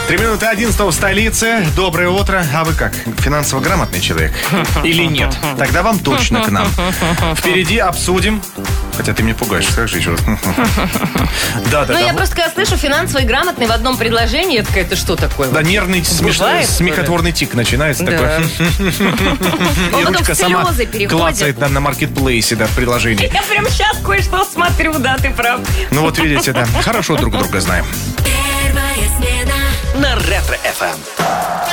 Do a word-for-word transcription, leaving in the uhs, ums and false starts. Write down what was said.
Три минуты одиннадцатого в столице. Доброе утро. А вы как, финансово грамотный человек? Или нет? Тогда вам точно к нам. Впереди обсудим. Хотя ты меня пугаешь, как же еще? Да, да, Ну, да. я просто когда слышу финансово и грамотный в одном предложении, я такая, это что такое? Да, нервный, смешной, смехотворный тик начинается Да. такой. И потом ручка в сама слезы переходит. клацает да, на маркетплейсе, да, в приложении. Я прям сейчас кое-что смотрю, да, ты прав. Ну вот видите, да, хорошо друг друга знаем. Первая смена на Ретро-эф эм.